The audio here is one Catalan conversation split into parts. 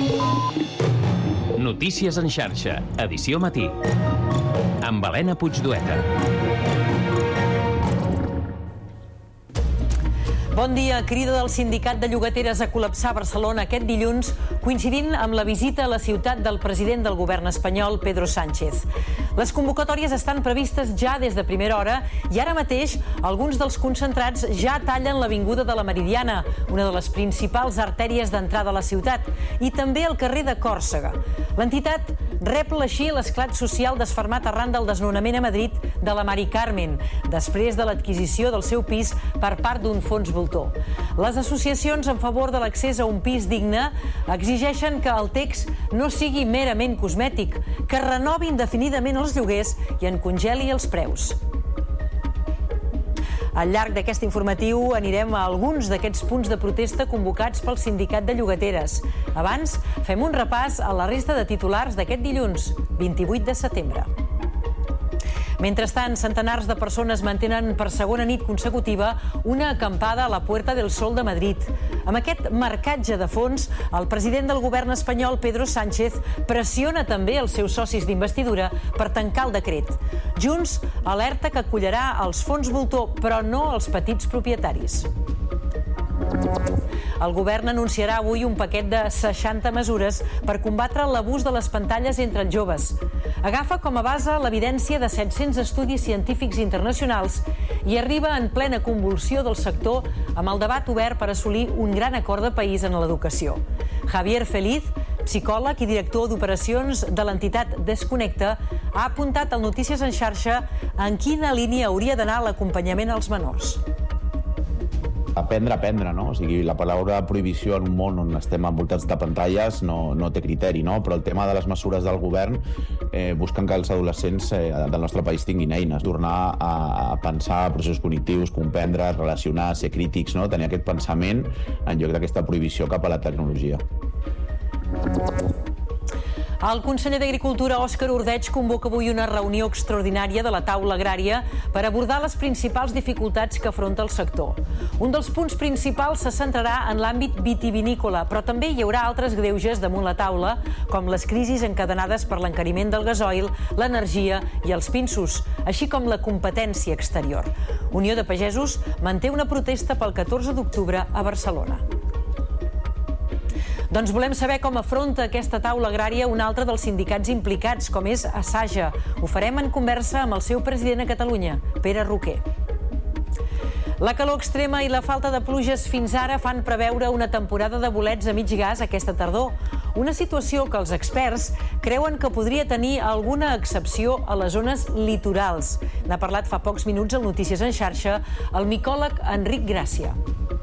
Notícies en xarxa, edició matí. Amb Helena Puigdueta. Bon dia. Crida del Sindicat de Llogateres a col·lapsar Barcelona aquest dilluns, coincidint amb la visita a la ciutat del president del govern espanyol, Pedro Sánchez. Les convocatòries estan previstes ja des de primera hora i ara mateix alguns dels concentrats ja tallen l'avinguda de la Meridiana, una de les principals artèries d'entrada a la ciutat, i també el carrer de Còrsega. L'entitat rep així l'esclat social desfermat arran del desnonament a Madrid de la Mari Carmen, després de l'adquisició del seu pis per part d'un fons voltor. Les associacions en favor de l'accés a un pis digne exigeixen que el text no sigui merament cosmètic, que renovi indefinidament els lloguers i en congeli els preus. Al llarg d'aquest informatiu anirem a alguns d'aquests punts de protesta convocats pel Sindicat de Llogateres. Abans, fem un repàs a la resta de titulars d'aquest dilluns, 28 de setembre. Mentrestant, centenars de persones mantenen per segona nit consecutiva una acampada a la Puerta del Sol de Madrid. Amb aquest marcatge de fons, el president del govern espanyol, Pedro Sánchez, pressiona també els seus socis d'investidura per tancar el decret. Junts alerta que acollarà els fons voltor, però no els petits propietaris. El govern anunciarà avui un paquet de 60 mesures per combatre l'abús de les pantalles entre els joves. Agafa com a base l'evidència de 700 estudis científics internacionals i arriba en plena convulsió del sector amb el debat obert per assolir un gran acord de país en l'educació. Javier Feliz, psicòleg i director d'operacions de l'entitat Desconnecta, ha apuntat al Notícies en xarxa en quina línia hauria d'anar l'acompanyament als menors. Aprendre, no? O sigui, la paraula prohibició en un món on estem envoltats de pantalles no té criteri, no? Però el tema de les mesures del govern busquen que els adolescents del nostre país tinguin eines, tornar a pensar processos cognitius, comprendre, relacionar, ser crítics, no? Tenir aquest pensament en lloc d'aquesta prohibició cap a la tecnologia. El conseller d'Agricultura, Òscar Ordeig, convoca avui una reunió extraordinària de la taula agrària per abordar les principals dificultats que afronta el sector. Un dels punts principals se centrarà en l'àmbit vitivinícola, però també hi haurà altres greuges damunt la taula, com les crisis encadenades per l'encariment del gasoil, l'energia i els pinsos, així com la competència exterior. Unió de Pagesos manté una protesta pel 14 d'octubre a Barcelona. Doncs volem saber com afronta aquesta taula agrària un altre dels sindicats implicats, com és Asaja. Ho farem en conversa amb el seu president a Catalunya, Pere Roquer. La calor extrema i la falta de pluges fins ara fan preveure una temporada de bolets a mig gas aquesta tardor. Una situació que els experts creuen que podria tenir alguna excepció a les zones litorals. N'ha parlat fa pocs minuts al Notícies en xarxa el micòleg Enric Gràcia.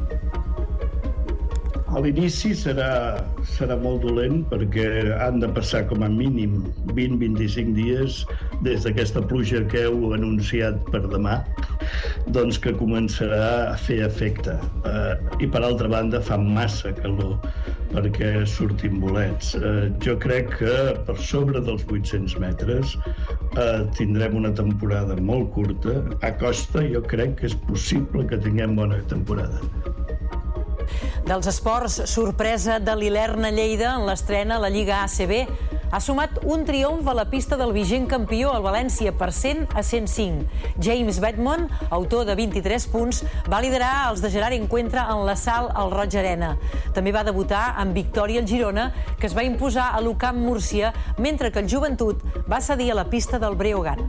A l'inici serà molt dolent perquè han de passar com a mínim 20-25 dies des d'aquesta pluja que heu anunciat per demà, doncs que començarà a fer efecte. I per altra banda fa massa calor perquè surtin bolets. Jo crec que per sobre dels 800 metres tindrem una temporada molt curta. A costa jo crec que és possible que tinguem bona temporada. Dels esports, sorpresa de l'Ilerna Lleida en l'estrena a la Lliga ACB. Ha sumat un triomf a la pista del vigent campió al València per 100 a 105. James Bedmond, autor de 23 punts, va liderar els de Gerard Encuentra en l'assalt al Roig Arena. També va debutar amb victòria al Girona, que es va imposar a l'UCAM Múrcia, mentre que el Joventut va cedir a la pista del Breogán.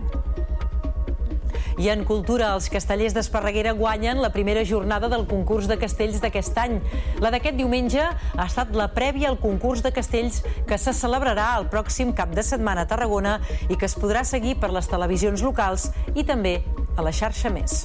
I en cultura, els castellers d'Esparreguera guanyen la primera jornada del concurs de castells d'aquest any. La d'aquest diumenge ha estat la prèvia al concurs de castells que se celebrarà el pròxim cap de setmana a Tarragona i que es podrà seguir per les televisions locals i també a la xarxa Més.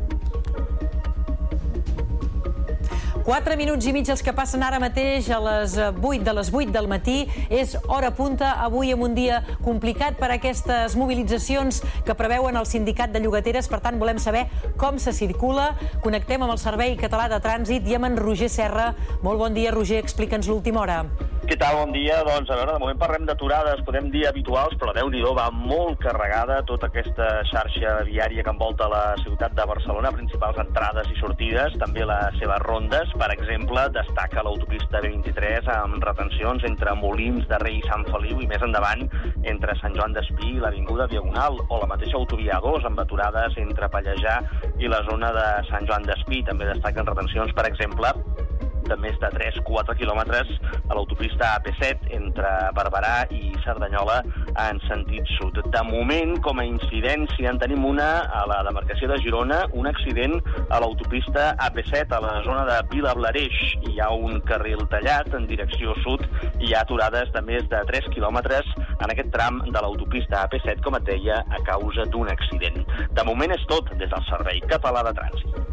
4 minuts i mig els que passen ara mateix a les 8 del matí. És hora punta, avui en un dia complicat per aquestes mobilitzacions que preveuen el Sindicat de Llogateres. Per tant, volem saber com se circula. Connectem amb el Servei Català de Trànsit i amb en Roger Serra. Molt bon dia, Roger, explica'ns l'última hora. Què tal? Bon dia. Doncs, a veure, de moment parlem d'aturades, podem dir habituals, però Déu-n'hi-do, va molt carregada tota aquesta xarxa viària que envolta la ciutat de Barcelona, principals entrades i sortides, també les seves rondes. Per exemple, destaca l'autopista B23 amb retencions entre Molins de Rei i Sant Feliu i més endavant entre Sant Joan d'Espí i l'Avinguda Diagonal, o la mateixa autovia A2 amb aturades entre Pallejà i la zona de Sant Joan d'Espí. També destaquen retencions, per exemple, de més de 3-4 quilòmetres a l'autopista AP7 entre Barberà i Cerdanyola en sentit sud. De moment, com a incidència, en tenim una a la demarcació de Girona, un accident a l'autopista AP7 a la zona de Vilablareix. Hi ha un carril tallat en direcció sud i hi ha aturades de més de 3 quilòmetres en aquest tram de l'autopista AP7, com et deia, a causa d'un accident. De moment és tot des del Servei Català de Trànsit.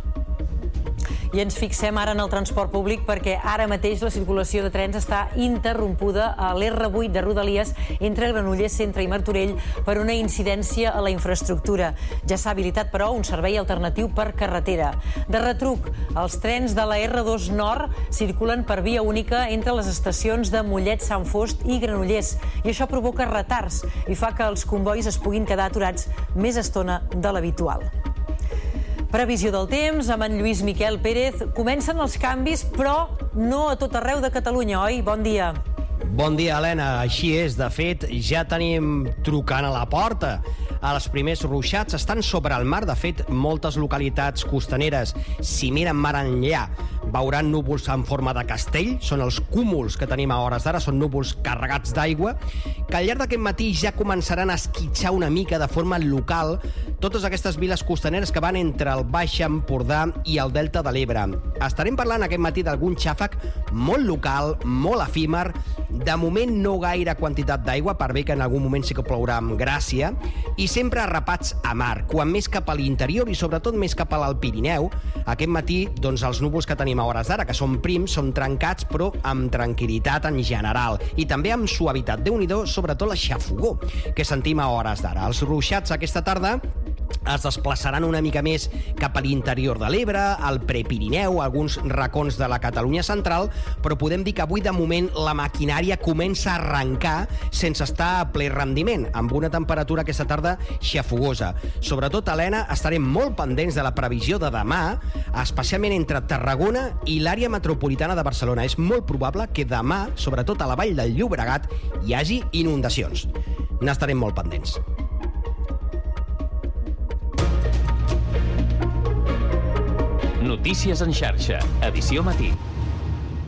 I ens fixem ara en el transport públic perquè ara mateix la circulació de trens està interrompuda a l'R8 de Rodalies entre Granollers Centre i Martorell per una incidència a la infraestructura. Ja s'ha habilitat, però, un servei alternatiu per carretera. De retruc, els trens de la R2 Nord circulen per via única entre les estacions de Mollet, Sant Fost i Granollers, i això provoca retards i fa que els combois es puguin quedar aturats més estona de l'habitual. Previsió del temps, amb en Lluís Miquel Pérez. Comencen els canvis, però no a tot arreu de Catalunya, oi? Bon dia. Bon dia, Helena. Així és. De fet, ja tenim trucant a la porta. Els primers ruixats estan sobre el mar. De fet, moltes localitats costaneres, si miren mar enllà, veuran núvols en forma de castell. Són els cúmuls que tenim a hores d'ara, són núvols carregats d'aigua, que al llarg d'aquest matí ja començaran a esquitxar una mica de forma local totes aquestes viles costaneres que van entre el Baix Empordà i el Delta de l'Ebre. Estarem parlant aquest matí d'algun xàfec molt local, molt efímer, de moment no gaire quantitat d'aigua, per bé que en algun moment sí que plourà amb gràcia, i sempre arrapats a mar, quan més cap a l'interior i sobretot més cap a l'Alt Pirineu. Aquest matí, doncs, els núvols que tenim a hores d'ara, que són prims, són trencats, però amb tranquil·litat en general, i també amb suavitat. Déu-n'hi-do, sobretot la xafogor que sentim a hores d'ara. Els ruixats aquesta tarda es desplaçaran una mica més cap a l'interior de l'Ebre, al Prepirineu, alguns racons de la Catalunya central, però podem dir que avui, de moment, la maquinària comença a arrencar sense estar a ple rendiment, amb una temperatura aquesta tarda xafogosa. Sobretot, Helena, estarem molt pendents de la previsió de demà, especialment entre Tarragona i l'àrea metropolitana de Barcelona. És molt probable que demà, sobretot a la vall del Llobregat, hi hagi inundacions. N'estarem molt pendents. Notícies en xarxa, edició matí.